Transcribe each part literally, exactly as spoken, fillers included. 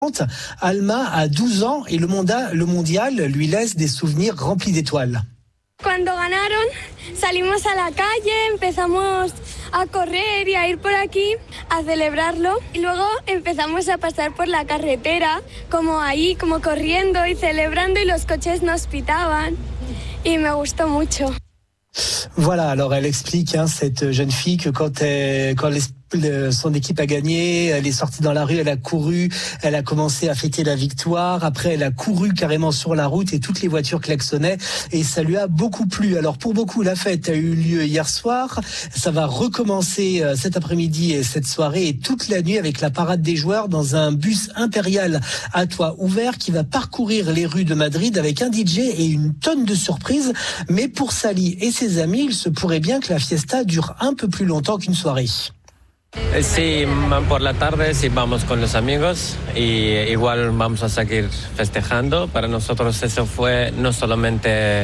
Alma a douze ans et le mondial, le mondial lui laisse des souvenirs remplis d'étoiles. Cuando ganaron, salimos a la calle, empezamos a correr y a ir por aquí a celebrarlo. Y luego empezamos a pasar por la carretera, como ahí, como corriendo y celebrando, y los coches nos pitaban. Y me gustó mucho. Voilà, alors elle explique, hein, cette jeune fille, que quand, elle, quand les, le, son équipe a gagné, elle est sortie dans la rue, elle a couru, elle a commencé à fêter la victoire, après elle a couru carrément sur la route et toutes les voitures klaxonnaient et ça lui a beaucoup plu. Alors pour beaucoup, la fête a eu lieu hier soir, ça va recommencer cet après-midi et cette soirée et toute la nuit avec la parade des joueurs dans un bus impérial à toit ouvert qui va parcourir les rues de Madrid avec un D J et une tonne de surprises. Mais pour Sally et ses amis, il se pourrait bien que la fiesta dure un peu plus longtemps qu'une soirée. Sí, por la tarde sí vamos con los amigos y igual vamos a seguir festejando. Para nosotros eso fue no solamente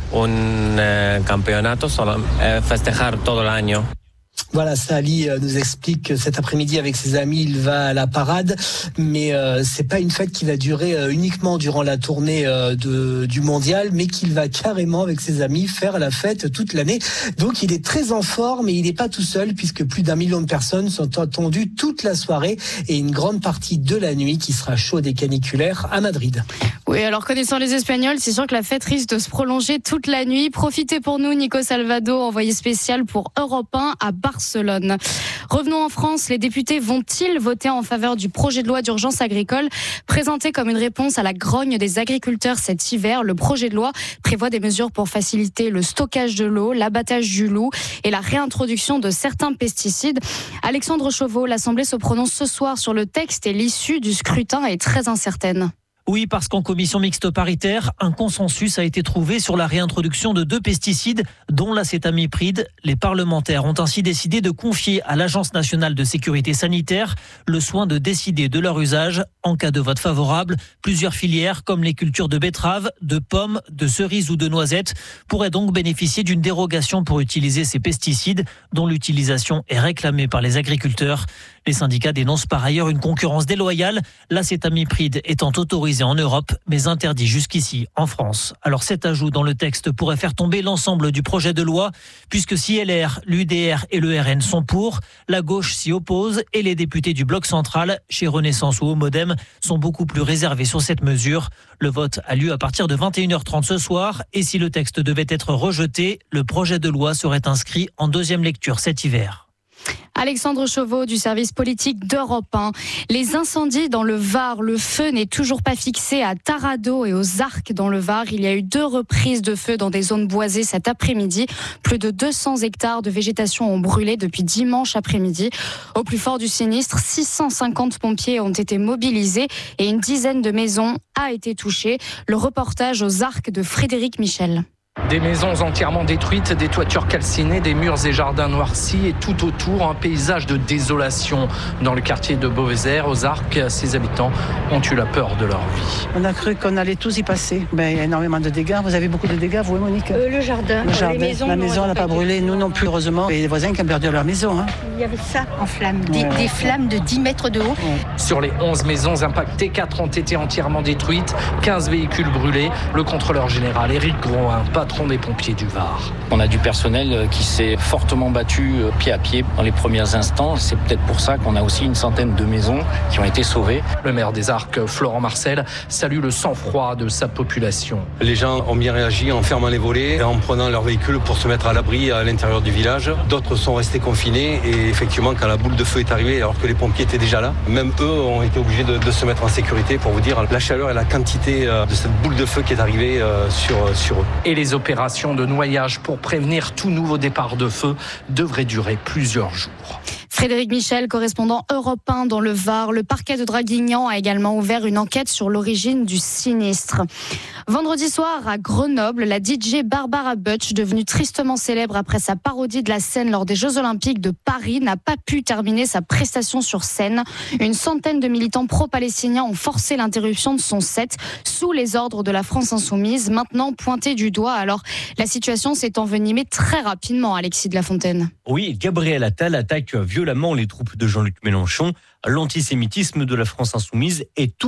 un eh, campeonato, solo eh, festejar todo el año. Voilà, Sally nous explique que cet après-midi avec ses amis, il va à la parade, mais euh, c'est pas une fête qui va durer euh, uniquement durant la tournée euh, de, du mondial, mais qu'il va carrément avec ses amis faire la fête toute l'année. Donc il est très en forme et il n'est pas tout seul puisque plus d'un million de personnes sont attendues toute la soirée et une grande partie de la nuit qui sera chaude et caniculaire à Madrid. Oui, alors connaissant les Espagnols, c'est sûr que la fête risque de se prolonger toute la nuit. Profitez pour nous, Nico Salvado, envoyé spécial pour Europe un à Barcelone. Revenons en France, les députés vont-ils voter en faveur du projet de loi d'urgence agricole présenté comme une réponse à la grogne des agriculteurs cet hiver? Le projet de loi prévoit des mesures pour faciliter le stockage de l'eau, l'abattage du loup et la réintroduction de certains pesticides. Alexandre Chauveau, l'Assemblée se prononce ce soir sur le texte et l'issue du scrutin est très incertaine. Oui, parce qu'en commission mixte paritaire, un consensus a été trouvé sur la réintroduction de deux pesticides, dont l'acétamipride. Les parlementaires ont ainsi décidé de confier à l'Agence nationale de sécurité sanitaire le soin de décider de leur usage. En cas de vote favorable, plusieurs filières, comme les cultures de betteraves, de pommes, de cerises ou de noisettes, pourraient donc bénéficier d'une dérogation pour utiliser ces pesticides, dont l'utilisation est réclamée par les agriculteurs. Les syndicats dénoncent par ailleurs une concurrence déloyale, l'acétamipride étant autorisé en Europe, mais interdit jusqu'ici en France. Alors cet ajout dans le texte pourrait faire tomber l'ensemble du projet de loi, puisque si L R, l'U D R et le R N sont pour, la gauche s'y oppose et les députés du bloc central, chez Renaissance ou au Modem, sont beaucoup plus réservés sur cette mesure. Le vote a lieu à partir de vingt et une heures trente ce soir, et si le texte devait être rejeté, le projet de loi serait inscrit en deuxième lecture cet hiver. Alexandre Chauveau du service politique d'Europe un. Les incendies dans le Var, le feu n'est toujours pas fixé à Taradot et aux Arcs dans le Var. Il y a eu deux reprises de feu dans des zones boisées cet après-midi. Plus de deux cents hectares de végétation ont brûlé depuis dimanche après-midi. Au plus fort du sinistre, six cent cinquante pompiers ont été mobilisés et une dizaine de maisons a été touchée. Le reportage aux Arcs de Frédéric Michel. Des maisons entièrement détruites, des toitures calcinées, des murs et jardins noircis et tout autour un paysage de désolation. Dans le quartier de Beauvezer, aux Arcs, ses habitants ont eu la peur de leur vie. On a cru qu'on allait tous y passer. Ben, il y a énormément de dégâts. Vous avez beaucoup de dégâts, vous, Monique euh, Le jardin. Le jardin. Les maisons, la maison n'a pas brûlé, nous non plus, heureusement. Et les voisins qui ont perdu leur maison. Hein. Il y avait ça en flammes, des, ouais. des flammes de dix mètres de haut. Ouais. Sur les onze maisons impactées, quatre ont été entièrement détruites, quinze véhicules brûlés. Le contrôleur général Éric Groin, patron des pompiers du Var. On a du personnel qui s'est fortement battu pied à pied dans les premiers instants. C'est peut-être pour ça qu'on a aussi une centaine de maisons qui ont été sauvées. Le maire des Arcs, Florent Marcel, salue le sang-froid de sa population. Les gens ont bien réagi en fermant les volets et en prenant leur véhicule pour se mettre à l'abri à l'intérieur du village. D'autres sont restés confinés et effectivement, quand la boule de feu est arrivée, alors que les pompiers étaient déjà là, même eux ont été obligés de, de se mettre en sécurité pour vous dire la chaleur et la quantité de cette boule de feu qui est arrivée sur, sur eux. Et les opérations de noyage pour prévenir tout nouveau départ de feu devrait durer plusieurs jours. Frédéric Michel, correspondant Europe un dans le Var. Le parquet de Draguignan a également ouvert une enquête sur l'origine du sinistre. Vendredi soir, à Grenoble, la D J Barbara Butch, devenue tristement célèbre après sa parodie de la scène lors des Jeux Olympiques de Paris, n'a pas pu terminer sa prestation sur scène. Une centaine de militants pro-palestiniens ont forcé l'interruption de son set sous les ordres de la France Insoumise, maintenant pointée du doigt. Alors, la situation s'est envenimée très rapidement, Alexis de la Fontaine. Oui, Gabriel Attal attaque violemment les troupes de Jean-Luc Mélenchon. L'antisémitisme de la France Insoumise est tout